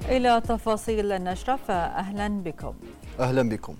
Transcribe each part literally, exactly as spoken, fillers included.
إلى تفاصيل النشرة فأهلا بكم. أهلا بكم.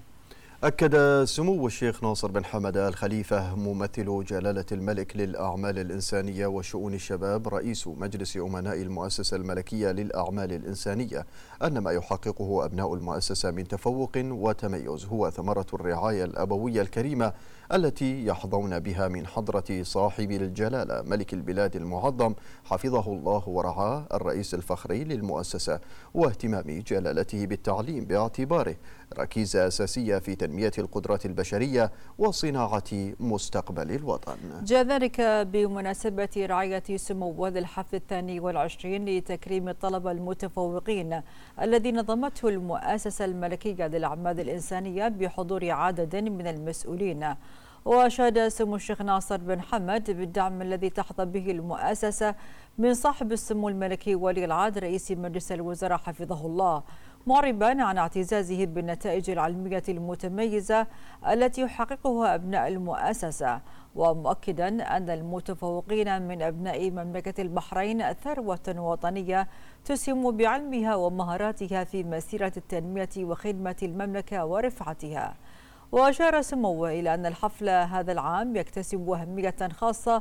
أكد سمو الشيخ ناصر بن حمد الخليفة ممثل جلالة الملك للأعمال الإنسانية وشؤون الشباب رئيس مجلس أمناء المؤسسة الملكية للأعمال الإنسانية أن ما يحققه أبناء المؤسسة من تفوق وتميز هو ثمرة الرعاية الأبوية الكريمة التي يحظون بها من حضرة صاحب الجلالة ملك البلاد المعظم حفظه الله ورعاه الرئيس الفخري للمؤسسة، واهتمام جلالته بالتعليم باعتباره ركيزة أساسية في تنمية القدرات البشرية وصناعة مستقبل الوطن. جاء ذلك بمناسبة رعاية سمو ولي الحفل الثاني والعشرين لتكريم الطلبة المتفوقين الذي نظمته المؤسسة الملكية للأعمال الإنسانية بحضور عدد من المسؤولين. وأشاد سمو الشيخ ناصر بن حمد بالدعم الذي تحظى به المؤسسة من صاحب السمو الملكي ولي العهد رئيس مجلس الوزراء حفظه الله، معربا عن اعتزازه بالنتائج العلمية المتميزة التي يحققها أبناء المؤسسة، ومؤكدا أن المتفوقين من أبناء مملكة البحرين ثروة وطنية تسهم بعلمها ومهاراتها في مسيرة التنمية وخدمة المملكة ورفعتها. وأشار سموه إلى أن الحفل هذا العام يكتسب أهمية خاصة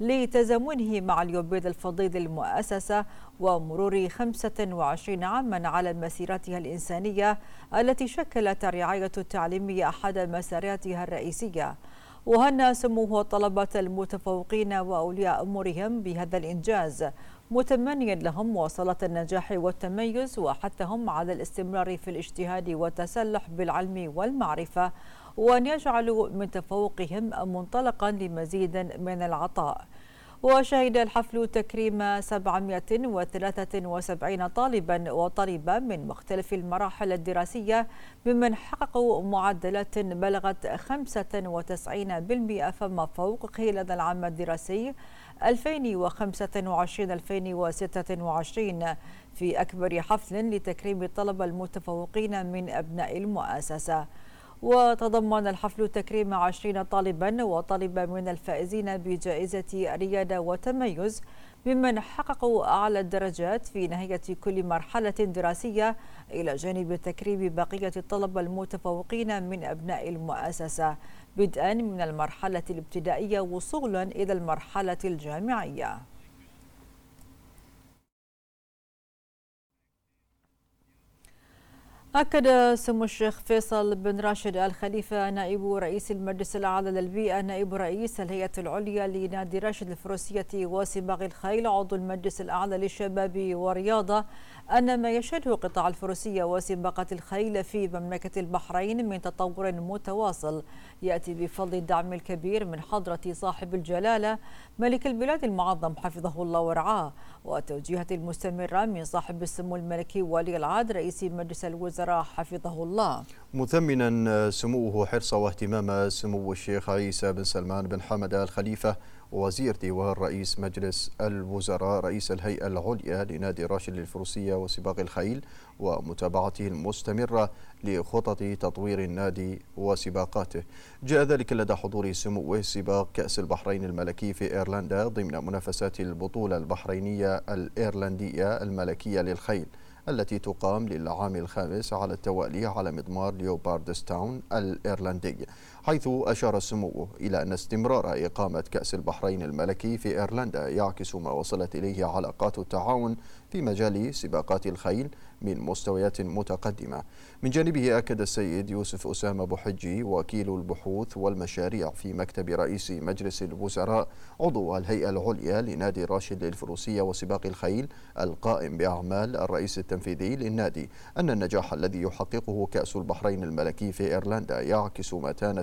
لتزامنه مع اليوبيل الفضيل للمؤسسة ومرور خمسة وعشرين عاما على مسيرتها الإنسانية التي شكلت الرعاية التعليمية أحد مساراتها الرئيسية. وهنأ سموه الطلبة المتفوقين وأولياء أمورهم بهذا الإنجاز، متمنيا لهم مواصلة النجاح والتميز وحثهم على الاستمرار في الاجتهاد والتسلح بالعلم والمعرفة، وأن يجعلوا من تفوقهم منطلقا لمزيد من العطاء. وشهد الحفل تكريم سبعمائة وثلاثة وسبعين طالبا وطالبة من مختلف المراحل الدراسية ممن حققوا معدلات بلغت خمسة وتسعين بالمئة فما فوق خلال العام الدراسي ألفين وخمسة وعشرين ألفين وستة وعشرين في أكبر حفل لتكريم الطلبة المتفوقين من أبناء المؤسسة. وتضمن الحفل تكريم عشرين طالبا وطالبة من الفائزين بجائزة ريادة وتميز ممن حققوا أعلى الدرجات في نهاية كل مرحلة دراسية، إلى جانب تكريم بقية الطلبة المتفوقين من أبناء المؤسسة بدءا من المرحلة الابتدائية وصولا إلى المرحلة الجامعية. أكد سمو الشيخ فيصل بن راشد الخليفة نائب رئيس المجلس الأعلى للبيئة نائب رئيس الهيئة العليا لنادي راشد الفروسية وسباق الخيل عضو المجلس الأعلى للشباب والرياضة أن ما يشهده قطاع الفروسية وسباقة الخيل في مملكة البحرين من تطور متواصل يأتي بفضل الدعم الكبير من حضرة صاحب الجلالة ملك البلاد المعظم حفظه الله ورعاه، والتوجيهات المستمرة من صاحب السمو الملكي ولي العهد رئيس مجلس الوزراء حفظه الله، مثمنا سموه حرص واهتمام سمو الشيخ عيسى بن سلمان بن حمد الخليفة وزير ديوان رئيس مجلس الوزراء رئيس الهيئة العليا لنادي راشد للفروسية وسباق الخيل ومتابعته المستمرة لخطط تطوير النادي وسباقاته. جاء ذلك لدى حضور سموه سباق كأس البحرين الملكي في إيرلندا ضمن منافسات البطولة البحرينية الإيرلندية الملكية للخيل التي تقام للعام الخامس على التوالي على مضمار ليوباردستاون الإيرلندي، حيث أشار سموه إلى أن استمرار إقامة كأس البحرين الملكي في إيرلندا يعكس ما وصلت إليه علاقات التعاون في مجال سباقات الخيل من مستويات متقدمة. من جانبه أكد السيد يوسف أسامة بوحجي وكيل البحوث والمشاريع في مكتب رئيس مجلس الوزراء عضو الهيئة العليا لنادي راشد للفروسية وسباق الخيل القائم بأعمال الرئيس التنفيذي للنادي أن النجاح الذي يحققه كأس البحرين الملكي في إيرلندا يعكس متانة